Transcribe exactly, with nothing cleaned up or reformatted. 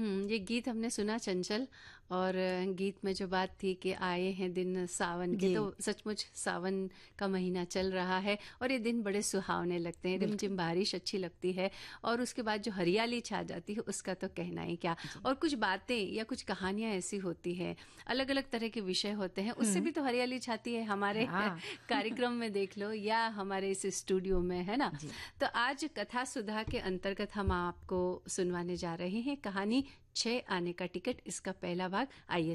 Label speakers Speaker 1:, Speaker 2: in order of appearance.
Speaker 1: हम्म ये गीत हमने सुना चंचल, और गीत में जो बात थी कि आए हैं दिन सावन के, तो सचमुच सावन का महीना चल रहा है और ये दिन बड़े सुहावने लगते हैं। रिमझिम बारिश अच्छी लगती है और उसके बाद जो हरियाली छा जाती है उसका तो कहना ही क्या। और कुछ बातें या कुछ कहानियां ऐसी होती है, अलग अलग तरह के विषय होते हैं, उससे भी तो हरियाली छाती है। हमारे हाँ। कार्यक्रम में देख लो या हमारे इस स्टूडियो में, है ना। तो आज कथा सुधा के अंतर्गत हम आपको सुनवाने जा रहे हैं कहानी छह आने का टिकट, इसका पहला भाग। आइए